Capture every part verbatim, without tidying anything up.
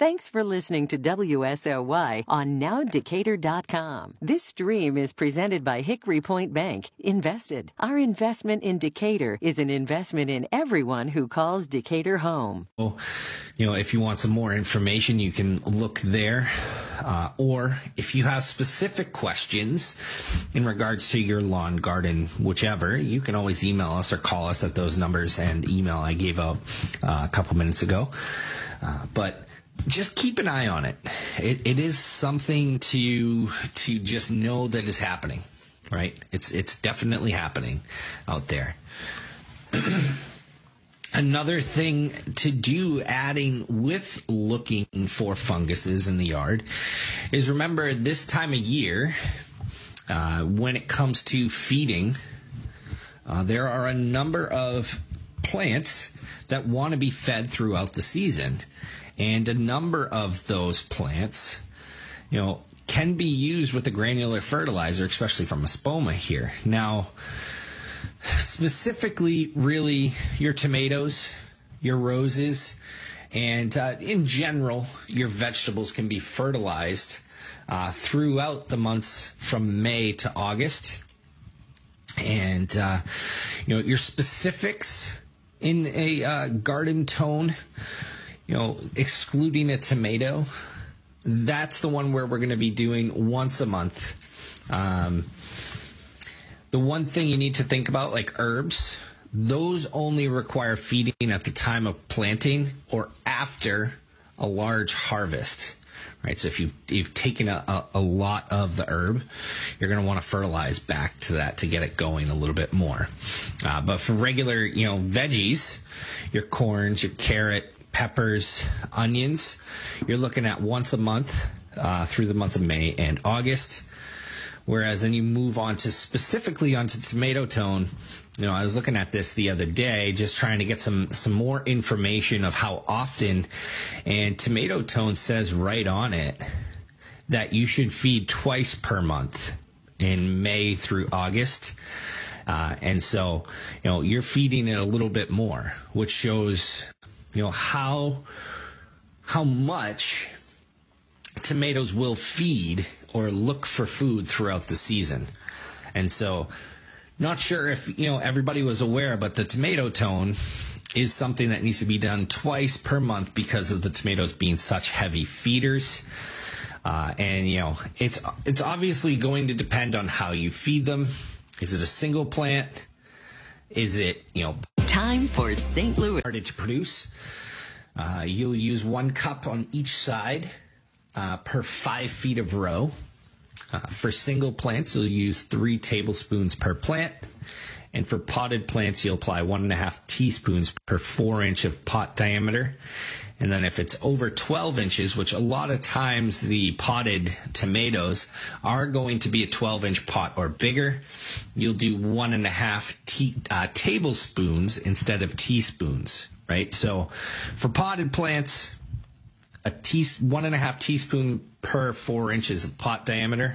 Thanks for listening to W S L Y on now decatur dot com. This stream is presented by Hickory Point Bank. Invested. Our investment in Decatur is an investment in everyone who calls Decatur home. You know, if you want some more information, you can look there. Uh, or if you have specific questions in regards to your lawn, garden, whichever, you can always email us or call us at those numbers and email I gave out uh, a couple minutes ago. Uh, but just keep an eye on it. It, it is something to to just know that is happening, right? It's it's definitely happening out there. Another thing to do, adding with looking for funguses in the yard, is remember this time of year, uh, when it comes to feeding, uh, there are a number of plants that want to be fed throughout the season. And a number of those plants, you know, can be used with a granular fertilizer, especially from Espoma here. Now, specifically, really, your tomatoes, your roses, and uh, in general, your vegetables can be fertilized uh, throughout the months from May to August. And, uh, you know, your specifics in a uh, garden tone, you know, excluding a tomato, that's the one where we're going to be doing once a month. Um, the one thing you need to think about, like herbs, those only require feeding at the time of planting or after a large harvest, right? So if you've, you've taken a, a, a lot of the herb, you're going to want to fertilize back to that to get it going a little bit more. Uh, but for regular, you know, veggies, your corns, your carrot, peppers, onions, you're looking at once a month uh, through the months of May and August. Whereas then you move on to specifically onto tomato tone. You know, I was looking at this the other day, just trying to get some, some more information of how often, and tomato tone says right on it that you should feed twice per month in May through August. Uh, and so, you know, you're feeding it a little bit more, which shows, you know, how how much tomatoes will feed or look for food throughout the season. And so, not sure if, you know, everybody was aware, but the tomato tone is something that needs to be done twice per month because of the tomatoes being such heavy feeders. Uh, and, you know, it's it's obviously going to depend on how you feed them. Is it a single plant? Is it, you know, Time for Saint Louis. started to produce? Uh, you'll use one cup on each side uh, per five feet of row. Uh, for single plants, you'll use three tablespoons per plant. And for potted plants, you'll apply one and a half teaspoons per four inch of pot diameter. And then if it's over twelve inches, which a lot of times the potted tomatoes are going to be a twelve inch pot or bigger, you'll do one and a half te- uh, tablespoons instead of teaspoons, right? So for potted plants, a tea- one and a half teaspoon per four inches of pot diameter.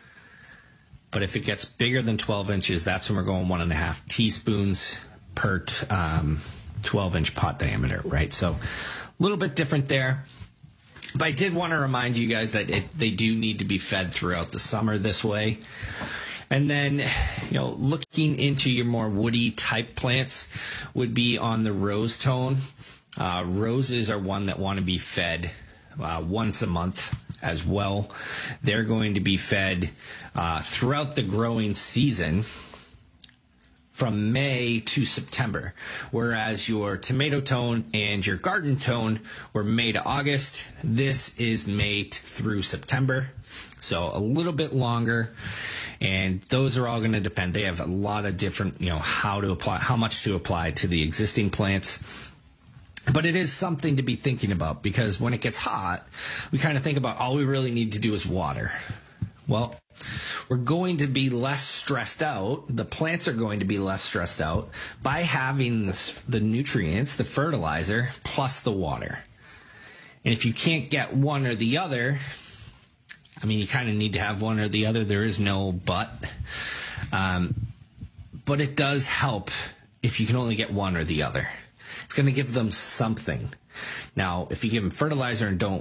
But if it gets bigger than twelve inches, that's when we're going one and a half teaspoons per t- um, twelve inch pot diameter, right? So a little bit different there. But I did want to remind you guys that it, they do need to be fed throughout the summer this way. And then, you know, looking into your more woody type plants would be on the rose tone. Uh, roses are one that want to be fed uh, once a month as well. They're going to be fed uh, throughout the growing season from May to September, whereas your tomato tone and your garden tone were May to August. This is May t- through September, so a little bit longer, and those are all going to depend. They have a lot of different, you know, how to apply, how much to apply to the existing plants. But it is something to be thinking about, because when it gets hot, we kind of think about all we really need to do is water. Well, we're going to be less stressed out. The plants are going to be less stressed out by having this, the nutrients, the fertilizer, plus the water. And if you can't get one or the other, I mean, you kind of need to have one or the other. There is no but. Um, but it does help if you can only get one or the other. It's going to give them something. Now, if you give them fertilizer and don't